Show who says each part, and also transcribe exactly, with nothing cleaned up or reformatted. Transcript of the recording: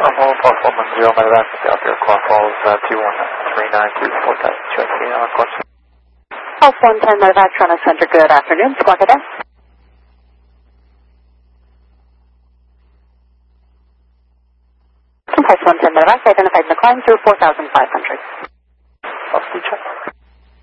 Speaker 1: all Fox one one zero, medevac, Delta Call Falls, uh, two one three nine two four two three, on course.
Speaker 2: Falls one ten, medevac, Toronto Center, good afternoon. Squawk it down. Falls one ten, medevac, identified in the climb through four thousand five hundred.
Speaker 1: False, check.